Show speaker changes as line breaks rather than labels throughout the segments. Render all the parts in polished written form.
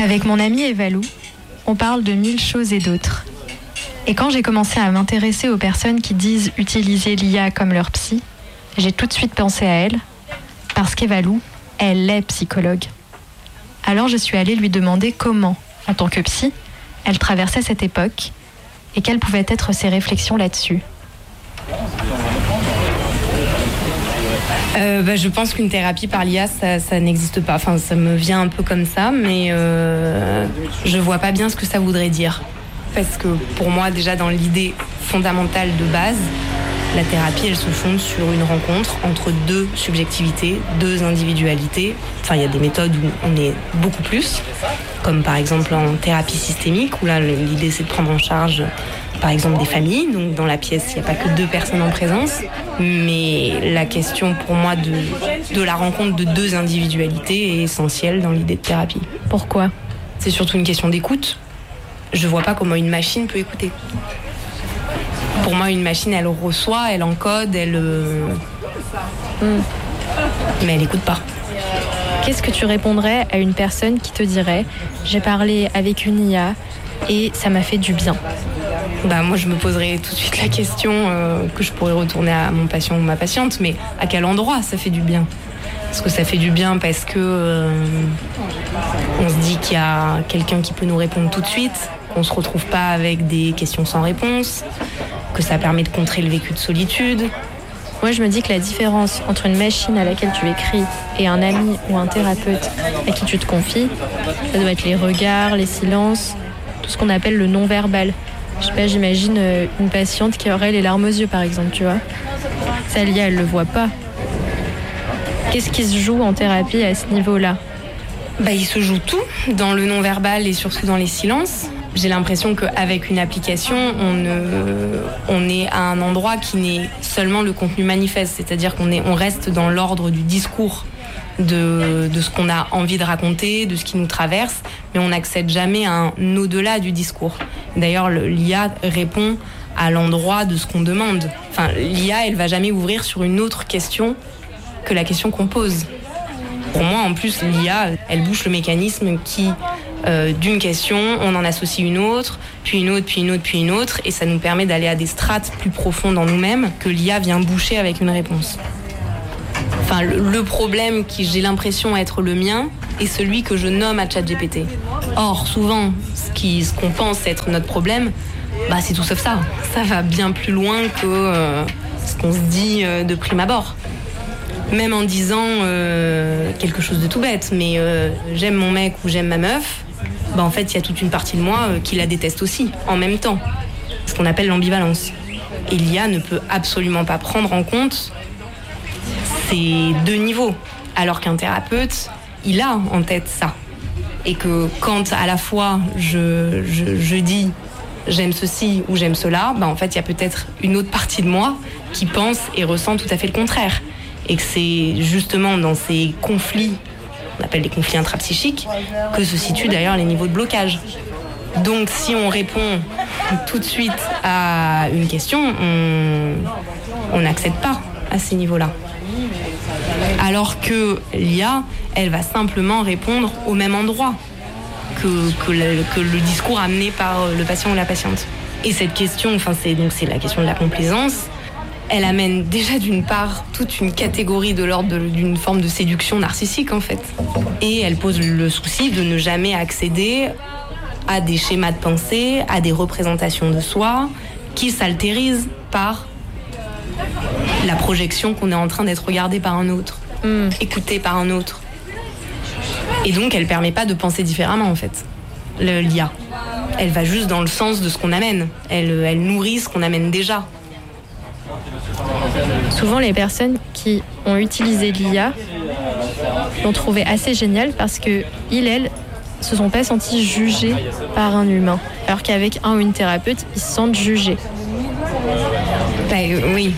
Avec mon amie Evalou, on parle de mille choses et d'autres. Et quand j'ai commencé à m'intéresser aux personnes qui disent utiliser l'IA comme leur psy, j'ai tout de suite pensé à elle, parce qu'Evalou, elle est psychologue. Alors je suis allée lui demander comment, en tant que psy, elle traversait cette époque et quelles pouvaient être ses réflexions là-dessus.
Je pense qu'une thérapie par l'IA, ça n'existe pas. Enfin, ça me vient un peu comme ça, mais je vois pas bien ce que ça voudrait dire. Parce que pour moi, déjà dans l'idée fondamentale de base, la thérapie, elle se fonde sur une rencontre entre deux subjectivités, deux individualités. Enfin, il y a des méthodes où on est beaucoup plus, comme par exemple en thérapie systémique, où là, l'idée, c'est de prendre en charge, par exemple, des familles. Donc, dans la pièce, il n'y a pas que deux personnes en présence. Mais la question, pour moi, de la rencontre de deux individualités est essentielle dans l'idée de thérapie.
Pourquoi ?
C'est surtout une question d'écoute. Je vois pas comment une machine peut écouter. Pour moi, une machine, elle reçoit, elle encode, mais elle écoute pas.
Qu'est-ce que tu répondrais à une personne qui te dirait « J'ai parlé avec une IA et ça m'a fait du bien ».
Moi, je me poserais tout de suite la question que je pourrais retourner à mon patient ou ma patiente, mais à quel endroit ça fait du bien ? Est-ce que ça fait du bien parce que on se dit qu'il y a quelqu'un qui peut nous répondre tout de suite, qu'on se retrouve pas avec des questions sans réponse, que ça permet de contrer le vécu de solitude ?
Moi, je me dis que la différence entre une machine à laquelle tu écris et un ami ou un thérapeute à qui tu te confies, ça doit être les regards, les silences, tout ce qu'on appelle le non-verbal. Je sais pas, j'imagine une patiente qui aurait les larmes aux yeux, par exemple, tu vois. Ça, l'IA, elle le voit pas. Qu'est-ce qui se joue en thérapie à ce niveau-là ?
Il se joue tout, dans le non-verbal et surtout dans les silences. J'ai l'impression qu'avec une application, on est à un endroit qui n'est seulement le contenu manifeste, c'est-à-dire qu'on reste dans l'ordre du discours, de ce qu'on a envie de raconter, de ce qui nous traverse, mais on n'accède jamais à un au-delà du discours. D'ailleurs, l'IA répond à l'endroit de ce qu'on demande. Enfin, l'IA, elle va jamais ouvrir sur une autre question que la question qu'on pose. Pour moi, en plus, l'IA, elle bouche le mécanisme qui, d'une question, on en associe une autre, puis une autre, puis une autre, puis une autre, et ça nous permet d'aller à des strates plus profondes en nous-mêmes que l'IA vient boucher avec une réponse. Enfin, le problème qui, j'ai l'impression, être le mien, est celui que je nomme à ChatGPT. Or, souvent, ce qu'on pense être notre problème, c'est tout sauf ça. Ça va bien plus loin que ce qu'on se dit de prime abord. Même en disant quelque chose de tout bête, mais j'aime mon mec ou j'aime ma meuf, en fait, il y a toute une partie de moi qui la déteste aussi, en même temps. Ce qu'on appelle l'ambivalence. Et l'IA ne peut absolument pas prendre en compte ces deux niveaux. Alors qu'un thérapeute, il a en tête ça. Et que quand à la fois je dis j'aime ceci ou j'aime cela, en fait, il y a peut-être une autre partie de moi qui pense et ressent tout à fait le contraire. Et que c'est justement dans ces conflits, on appelle les conflits intrapsychiques, que se situent d'ailleurs les niveaux de blocage. Donc si on répond tout de suite à une question, on n'accède pas à ces niveaux-là. Alors que l'IA, elle va simplement répondre au même endroit que le discours amené par le patient ou la patiente. Et cette question, c'est la question de la complaisance. Elle amène déjà d'une part toute une catégorie de l'ordre d'une forme de séduction narcissique en fait. Et elle pose le souci de ne jamais accéder à des schémas de pensée, à des représentations de soi qui s'altérisent par la projection qu'on est en train d'être regardé par un autre, écouté par un autre. Et donc elle permet pas de penser différemment en fait, l'IA. Elle va juste dans le sens de ce qu'on amène. Elle nourrit ce qu'on amène déjà.
Souvent, les personnes qui ont utilisé l'IA l'ont trouvé assez génial parce que elles se sont pas sentis jugés par un humain. Alors qu'avec un ou une thérapeute, ils se sentent jugés.
Oui,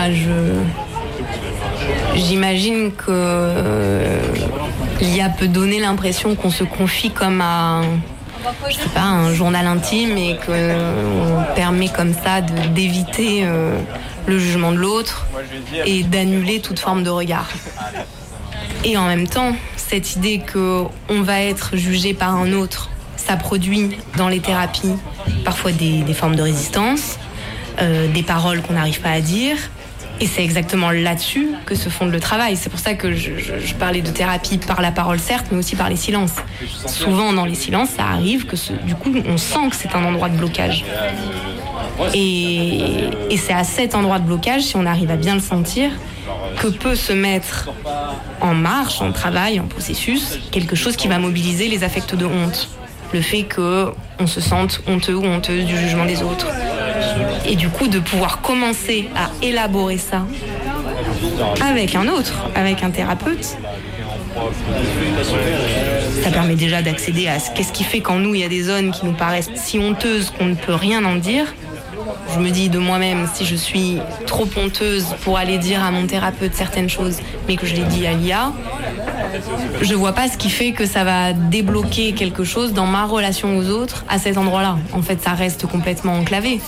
j'imagine que l'IA peut donner l'impression qu'on se confie comme à un journal intime et qu'on permet comme ça d'éviter le jugement de l'autre et d'annuler toute forme de regard. Et en même temps, cette idée qu'on va être jugé par un autre, ça produit dans les thérapies parfois des formes de résistance, des paroles qu'on n'arrive pas à dire. Et c'est exactement là-dessus que se fonde le travail. C'est pour ça que je parlais de thérapie par la parole, certes, mais aussi par les silences. Souvent, dans les silences, ça arrive que du coup, on sent que c'est un endroit de blocage. Et c'est à cet endroit de blocage, si on arrive à bien le sentir, que peut se mettre en marche, en travail, en processus, quelque chose qui va mobiliser les affects de honte. Le fait qu'on se sente honteux ou honteuse du jugement des autres. Et du coup, de pouvoir commencer à élaborer ça avec un autre, avec un thérapeute, ça permet déjà d'accéder à qu'est-ce qui fait qu'en nous, il y a des zones qui nous paraissent si honteuses qu'on ne peut rien en dire. Je me dis de moi-même, si je suis trop honteuse pour aller dire à mon thérapeute certaines choses, mais que je les dis à l'IA, je vois pas ce qui fait que ça va débloquer quelque chose dans ma relation aux autres à cet endroit-là. En fait, ça reste complètement enclavé.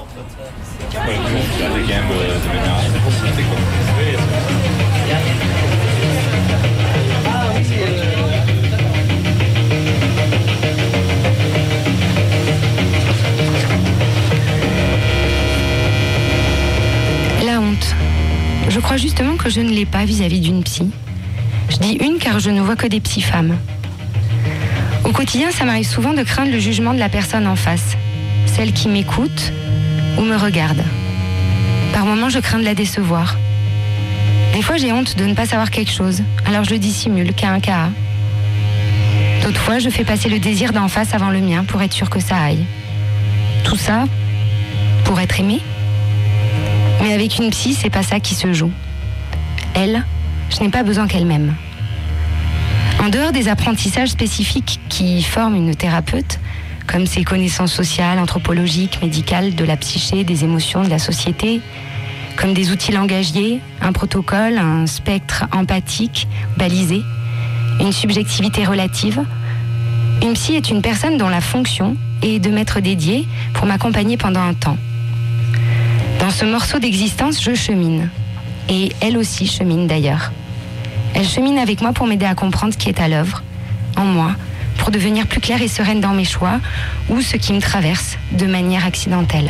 La honte. Je crois justement que je ne l'ai pas vis-à-vis d'une psy. Je dis une car je ne vois que des psy-femmes. Au quotidien, ça m'arrive souvent de craindre le jugement de la personne en face, celle qui m'écoute ou me regarde. Par moments, je crains de la décevoir. Des fois, j'ai honte de ne pas savoir quelque chose, alors je dissimule, cas un cas. D'autres fois, je fais passer le désir d'en face avant le mien pour être sûr que ça aille. Tout ça pour être aimée. Mais avec une psy, c'est pas ça qui se joue. Elle, je n'ai pas besoin qu'elle m'aime. En dehors des apprentissages spécifiques qui forment une thérapeute, comme ses connaissances sociales, anthropologiques, médicales, de la psyché, des émotions, de la société, comme des outils langagiers, un protocole, un spectre empathique, balisé, une subjectivité relative, une psy est une personne dont la fonction est de m'être dédiée pour m'accompagner pendant un temps. Dans ce morceau d'existence, je chemine. Et elle aussi chemine d'ailleurs. Elle chemine avec moi pour m'aider à comprendre ce qui est à l'œuvre, en moi, pour devenir plus claire et sereine dans mes choix ou ce qui me traverse de manière accidentelle.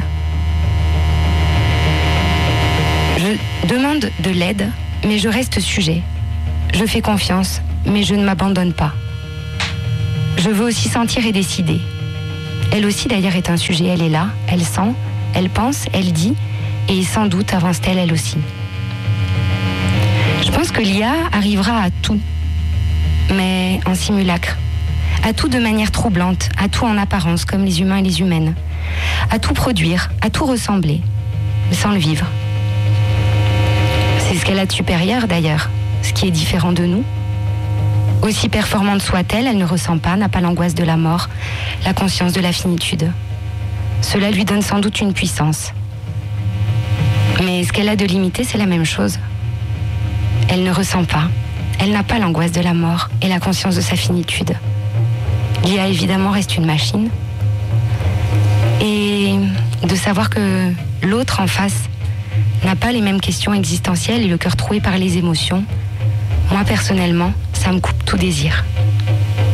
Je demande de l'aide, mais je reste sujet. Je fais confiance, mais je ne m'abandonne pas. Je veux aussi sentir et décider. Elle aussi d'ailleurs est un sujet, elle est là, elle sent, elle pense, elle dit, et sans doute avance-t-elle elle aussi. Je pense que l'IA arrivera à tout, mais en simulacre. À tout de manière troublante, à tout en apparence, comme les humains et les humaines. À tout produire, à tout ressembler, mais sans le vivre. C'est ce qu'elle a de supérieur d'ailleurs, ce qui est différent de nous. Aussi performante soit-elle, elle ne ressent pas, n'a pas l'angoisse de la mort, la conscience de la finitude. Cela lui donne sans doute une puissance. Mais ce qu'elle a de limité, c'est la même chose. Elle ne ressent pas, elle n'a pas l'angoisse de la mort et la conscience de sa finitude. L'IA évidemment reste une machine. Et de savoir que l'autre en face n'a pas les mêmes questions existentielles et le cœur troué par les émotions, moi personnellement, ça me coupe tout désir.